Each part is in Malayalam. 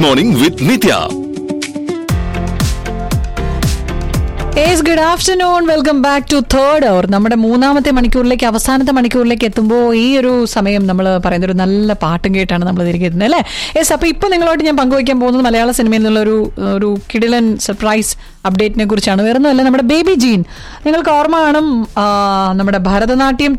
Morning with Nithya. Good afternoon, welcome back to third അവർ. നമ്മുടെ മൂന്നാമത്തെ മണിക്കൂറിലേക്ക്, അവസാനത്തെ മണിക്കൂറിലേക്ക് എത്തുമ്പോൾ ഈ ഒരു സമയം നമ്മൾ പറയുന്ന ഒരു നല്ല പാട്ടും കേട്ടാണ് നമ്മൾ തിരികെ എത്തുന്നത്, അല്ലേ? യെസ്. അപ്പോൾ ഇപ്പോൾ നിങ്ങളോട് ഞാൻ പങ്കുവയ്ക്കാൻ പോകുന്നത് മലയാള സിനിമയിൽ നിന്നുള്ള ഒരു കിടിലൻ സർപ്രൈസ് അപ്ഡേറ്റിനെ കുറിച്ചാണ്. വേറൊന്നുമല്ല, നമ്മുടെ ബേബി ജീൻ. നിങ്ങൾക്ക് ഓർമ്മ കാണും, നമ്മുടെ ഭരതനാട്യം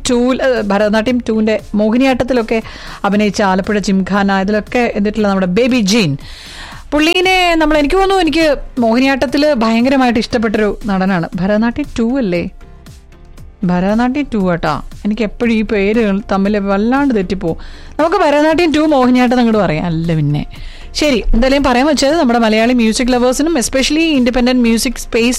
2ന്റെ മോഹിനിയാട്ടത്തിലൊക്കെ അഭിനയിച്ച ആലപ്പുഴ ജിംഖാന, ഇതിലൊക്കെ എന്നിട്ടുള്ള നമ്മുടെ ബേബി ജീൻ. പുള്ളീനെ എനിക്ക് തോന്നുന്നു, എനിക്ക് മോഹിനിയാട്ടത്തിൽ ഭയങ്കരമായിട്ട് ഇഷ്ടപ്പെട്ടൊരു നടനാണ്. ഭരതനാട്യം 2 അല്ലേ? ഭരതനാട്യം 2 കേട്ടോ. എനിക്ക് എപ്പോഴും ഈ പേര് തമ്മിൽ വല്ലാണ്ട് തെറ്റിപ്പോവും. നമുക്ക് ഭരതനാട്യം 2 മോഹിനിയാട്ടം അങ്ങോട്ട് പറയാം. അല്ല പിന്നെ ശരി, എന്തായാലും പറയാൻ വെച്ചത് നമ്മുടെ Malayali music ലവേഴ്സിനും especially independent music space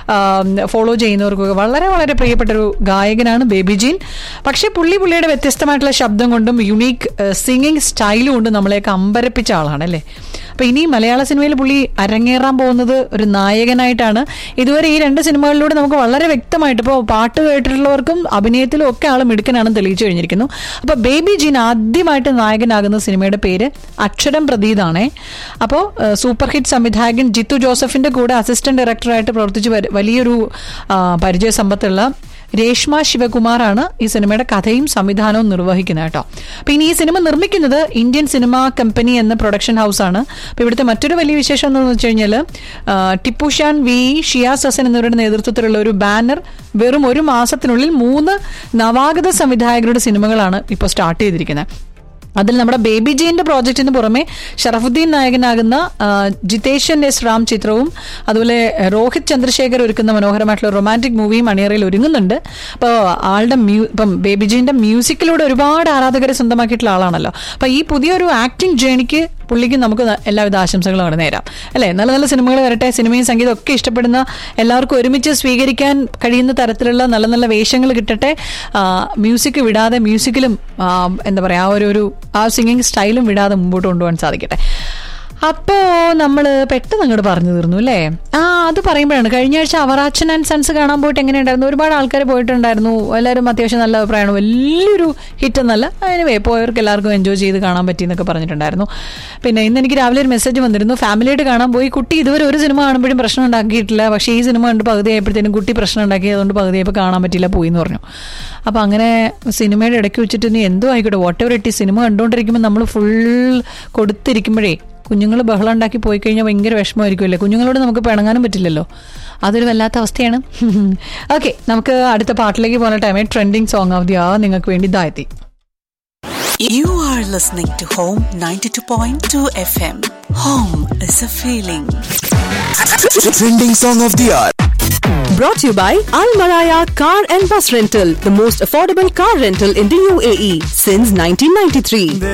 follow ചെയ്യുന്നവർക്കൊക്കെ വളരെ വളരെ പ്രിയപ്പെട്ടൊരു ഗായകനാണ് ബേബി ജീൻ. പക്ഷേ പുള്ളിയുടെ വ്യത്യസ്തമായിട്ടുള്ള ശബ്ദം കൊണ്ടും യുണീക്ക് സിംഗിങ് സ്റ്റൈലും കൊണ്ടും നമ്മളെയൊക്കെ അമ്പരപ്പിച്ച ആളാണ്, അല്ലേ? അപ്പോൾ ഇനി മലയാള സിനിമയിൽ പുള്ളി അരങ്ങേറാൻ പോകുന്നത് ഒരു നായകനായിട്ടാണ്. ഇതുവരെ ഈ 2 സിനിമകളിലൂടെ നമുക്ക് വളരെ വ്യക്തമായിട്ട്, ഇപ്പോൾ പാട്ട് കേട്ടിട്ടുള്ളവർക്കും അഭിനയത്തിലും ഒക്കെ ആൾ മിടുക്കനാണെന്ന് തെളിയിച്ചു കഴിഞ്ഞിരിക്കുന്നു. അപ്പോൾ ബേബി ജീൻ ആദ്യമായിട്ട് നായകനാകുന്ന സിനിമയുടെ പേര് അക്ഷരം പ്രതീതാണ്. അപ്പോൾ സൂപ്പർ ഹിറ്റ് സംവിധായകൻ ജിത്തു ജോസഫിന്റെ കൂടെ അസിസ്റ്റന്റ് ഡയറക്ടറായിട്ട് പ്രവർത്തിച്ച് വലിയൊരു പരിചയ സമ്പത്തുള്ള രേഷ്മ ശിവകുമാറാണ് ഈ സിനിമയുടെ കഥയും സംവിധാനവും നിർവഹിക്കുന്നത് കേട്ടോ. അപ്പൊ ഇനി ഈ സിനിമ നിർമ്മിക്കുന്നത് ഇന്ത്യൻ സിനിമ കമ്പനി എന്ന പ്രൊഡക്ഷൻ ഹൗസാണ്. അപ്പൊ ഇവിടുത്തെ മറ്റൊരു വലിയ വിശേഷം എന്താണെന്ന് വെച്ച് കഴിഞ്ഞാൽ, ടിപ്പുഷാൻ വി, ഷിയാസ് ഹസൻ എന്നിവരുടെ നേതൃത്വത്തിലുള്ള ഒരു ബാനർ വെറും 1 മാസത്തിനുള്ളിൽ 3 നവാഗത സംവിധായകരുടെ സിനിമകളാണ് ഇപ്പോൾ സ്റ്റാർട്ട് ചെയ്തിരിക്കുന്നത്. അതിൽ നമ്മുടെ ബേബി ജീന്റെ പ്രോജക്റ്റിന് പുറമെ ഷറഫുദ്ദീൻ നായകനാകുന്ന ജിതേഷൻ എസ് റാം ചിത്രവും അതുപോലെ രോഹിത് ചന്ദ്രശേഖർ ഒരുക്കുന്ന മനോഹരമായിട്ടുള്ള റൊമാൻറ്റിക് മൂവിയും അണിയറയിൽ ഒരുങ്ങുന്നുണ്ട്. അപ്പോൾ ഇപ്പം ബേബി ജീന്റെ മ്യൂസിക്കിലൂടെ ഒരുപാട് ആരാധകരെ സ്വന്തമാക്കിയിട്ടുള്ള ആളാണല്ലോ. അപ്പം ഈ പുതിയൊരു ആക്ടിംഗ് ജേണിക്ക് പുള്ളിക്ക് നമുക്ക് എല്ലാവിധ ആശംസകളും അവിടെ നേരാം, അല്ലേ? നല്ല നല്ല സിനിമകൾ വരട്ടെ. സിനിമയും സംഗീതം ഒക്കെ ഇഷ്ടപ്പെടുന്ന എല്ലാവർക്കും ഒരുമിച്ച് സ്വീകരിക്കാൻ കഴിയുന്ന തരത്തിലുള്ള നല്ല നല്ല വേഷങ്ങൾ കിട്ടട്ടെ. മ്യൂസിക് വിടാതെ, മ്യൂസിക്കിലും എന്താ പറയുക, ആ സിംഗിങ് സ്റ്റൈലും വിടാതെ മുമ്പോട്ട് കൊണ്ടുപോകാൻ സാധിക്കട്ടെ. അപ്പോൾ നമ്മൾ പെട്ടെന്ന് അങ്ങോട്ട് പറഞ്ഞു തീർന്നു, അല്ലേ? അത് പറയുമ്പോഴാണ്, കഴിഞ്ഞ ആഴ്ച അവറാച്ചൻ ആൻഡ് സൺസ് കാണാൻ പോയിട്ട് എങ്ങനെയുണ്ടായിരുന്നു? ഒരുപാട് ആൾക്കാർ പോയിട്ടുണ്ടായിരുന്നു. എല്ലാവരും അത്യാവശ്യം നല്ല അഭിപ്രായമാണ്. വലിയൊരു ഹിറ്റ് എന്നല്ല, അതിന് പോയവർക്ക് എല്ലാവർക്കും എൻജോയ് ചെയ്ത് കാണാൻ പറ്റി എന്നൊക്കെ പറഞ്ഞിട്ടുണ്ടായിരുന്നു. പിന്നെ ഇന്ന് എനിക്ക് രാവിലെ ഒരു മെസ്സേജ് വന്നിരുന്നു, ഫാമിലിയായിട്ട് കാണാൻ പോയി, കുട്ടി ഇതുവരെ ഒരു സിനിമ കാണുമ്പോഴും പ്രശ്നം ഉണ്ടാക്കിയിട്ടില്ല, പക്ഷേ ഈ സിനിമ കണ്ട് പകുതിയായപ്പോഴത്തേനും കുട്ടി പ്രശ്നം ഉണ്ടാക്കി, അതുകൊണ്ട് പകുതിയായപ്പോൾ കാണാൻ പറ്റില്ല, പോയി എന്ന് പറഞ്ഞു. അപ്പോൾ അങ്ങനെ സിനിമയുടെ ഇടയ്ക്ക് വെച്ചിട്ട് നീ എന്തോ ആയിക്കോട്ടെ, വാട്ട് എവർ ഇറ്റ്, സിനിമ കണ്ടുകൊണ്ടിരിക്കുമ്പോൾ നമ്മൾ ഫുൾ കൊടുത്തിരിക്കുമ്പോഴേ കുഞ്ഞുങ്ങൾ ബഹളം ഉണ്ടാക്കി പോയി കഴിഞ്ഞാൽ ഭയങ്കര വിഷമമായിരിക്കുമല്ലേ? കുഞ്ഞുങ്ങളോട് നമുക്ക് പിണങ്ങാനും പറ്റില്ലല്ലോ. അതൊരു വല്ലാത്ത അവസ്ഥയാണ്. ഓക്കെ, നമുക്ക് അടുത്ത പാട്ടിലേക്ക് പോകുന്ന ടൈമിൽ ട്രെൻഡിങ് സോങ് ഓഫ് ദി അവർ നിങ്ങൾക്ക് വേണ്ടി ഇതായെത്തി. You are listening to Home 92.2 FM. Home is a feeling. Trending song of the hour. Brought to you by Al Maraya Car and Bus Rental, the most affordable car rental in the UAE since 1993.